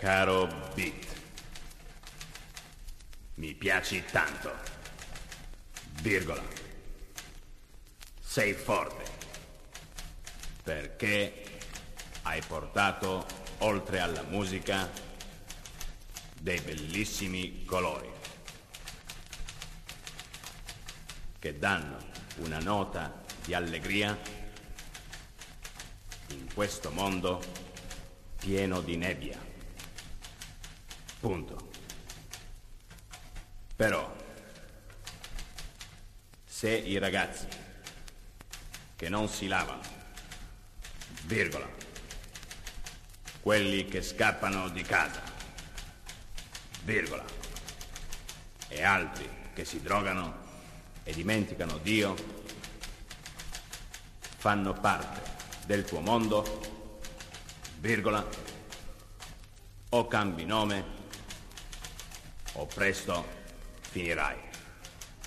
Caro Beat, mi piaci tanto, virgola, sei forte, perché hai portato, oltre alla musica, dei bellissimi colori, che danno una nota di allegria in questo mondo pieno di nebbia. Punto. Però, se i ragazzi che non si lavano, virgola, quelli che scappano di casa, virgola, e altri che si drogano e dimenticano Dio, fanno parte del tuo mondo, virgola, o cambi nome o presto finirai.